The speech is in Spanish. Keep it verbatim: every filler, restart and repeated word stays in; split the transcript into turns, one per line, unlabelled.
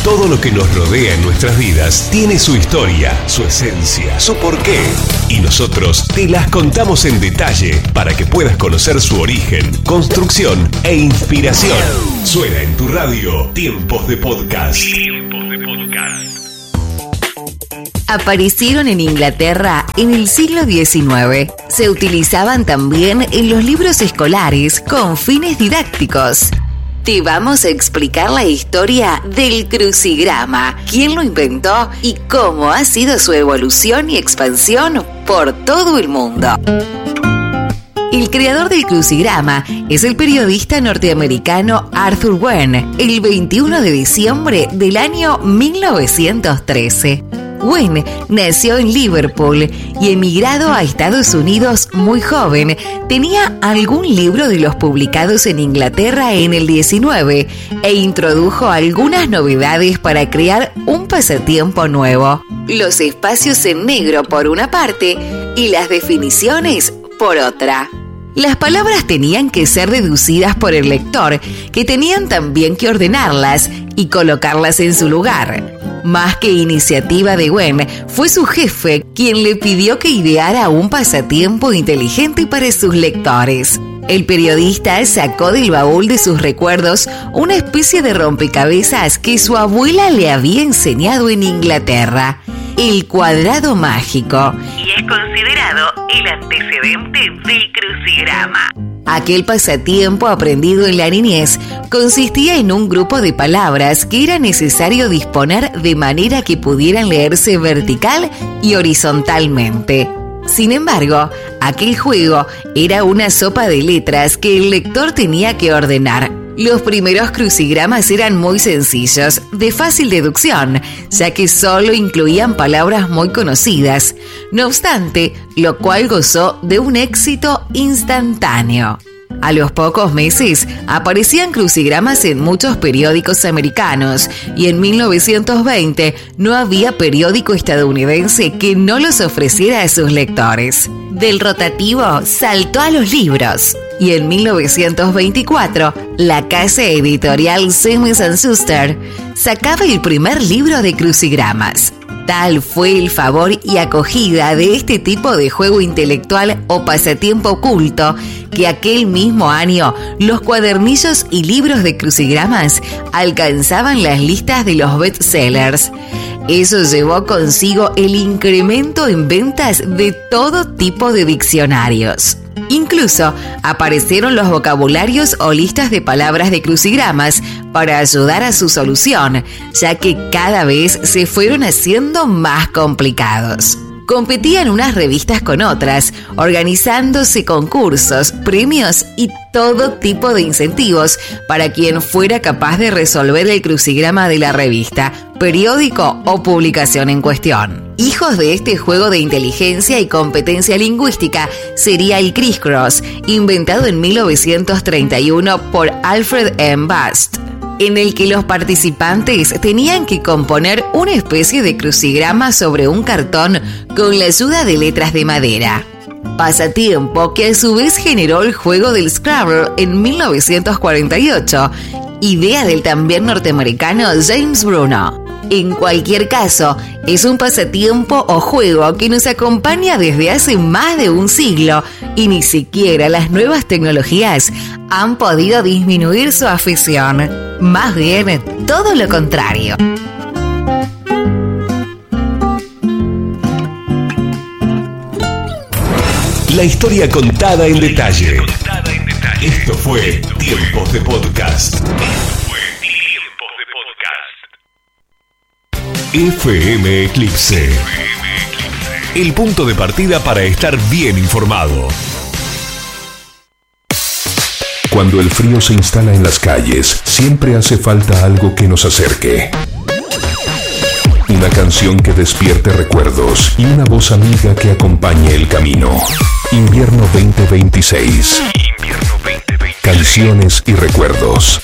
Todo lo que nos rodea en nuestras vidas tiene su historia, su esencia, su porqué. Y nosotros te las contamos en detalle para que puedas conocer su origen, construcción e inspiración. Suena en tu radio Tiempos de Podcast. Tiempos de Podcast.
Aparecieron en Inglaterra en el siglo diecinueve. Se utilizaban también en los libros escolares con fines didácticos. Te vamos a explicar la historia del crucigrama, quién lo inventó y cómo ha sido su evolución y expansión por todo el mundo. El creador del crucigrama es el periodista norteamericano Arthur Wayne, el veintiuno de diciembre del año mil novecientos trece. Wayne nació en Liverpool y emigrado a Estados Unidos muy joven, tenía algún libro de los publicados en Inglaterra en el diecinueve e introdujo algunas novedades para crear un pasatiempo nuevo. Los espacios en negro por una parte y las definiciones por otra. Las palabras tenían que ser deducidas por el lector, que tenían también que ordenarlas y colocarlas en su lugar. Más que iniciativa de Wayne, fue su jefe quien le pidió que ideara un pasatiempo inteligente para sus lectores. El periodista sacó del baúl de sus recuerdos una especie de rompecabezas que su abuela le había enseñado en Inglaterra, el cuadrado mágico, y es considerado el antecedente del crucigrama. Aquel pasatiempo aprendido en la niñez consistía en un grupo de palabras que era necesario disponer de manera que pudieran leerse vertical y horizontalmente. Sin embargo, aquel juego era una sopa de letras que el lector tenía que ordenar. Los primeros crucigramas eran muy sencillos, de fácil deducción, ya que solo incluían palabras muy conocidas, no obstante, lo cual gozó de un éxito instantáneo. A los pocos meses aparecían crucigramas en muchos periódicos americanos y en mil novecientos veinte no había periódico estadounidense que no los ofreciera a sus lectores. Del rotativo saltó a los libros y en mil novecientos veinticuatro la casa editorial Simon and Schuster sacaba el primer libro de crucigramas. Tal fue el favor y acogida de este tipo de juego intelectual o pasatiempo oculto que aquel mismo año los cuadernillos y libros de crucigramas alcanzaban las listas de los bestsellers. Eso llevó consigo el incremento en ventas de todo tipo de diccionarios. Incluso aparecieron los vocabularios o listas de palabras de crucigramas para ayudar a su solución, ya que cada vez se fueron haciendo más complicados. Competían unas revistas con otras, organizándose concursos, premios y todo tipo de incentivos para quien fuera capaz de resolver el crucigrama de la revista, periódico o publicación en cuestión. Hijos de este juego de inteligencia y competencia lingüística sería el crisscross, inventado en mil novecientos treinta y uno por Alfred M. Bast, en el que los participantes tenían que componer una especie de crucigrama sobre un cartón con la ayuda de letras de madera. Pasatiempo que a su vez generó el juego del Scrabble en mil novecientos cuarenta y ocho, idea del también norteamericano James Bruno. En cualquier caso, es un pasatiempo o juego que nos acompaña desde hace más de un siglo y ni siquiera las nuevas tecnologías han podido disminuir su afición. Más bien, todo lo contrario.
La historia contada en detalle. Esto fue Tiempos de Podcast. F M Eclipse. El punto de partida para estar bien informado. Cuando el frío se instala en las calles, siempre hace falta algo que nos acerque. Una canción que despierte recuerdos y una voz amiga que acompañe el camino. Invierno veinte veintiséis. Invierno veinte veintiséis. Canciones y recuerdos.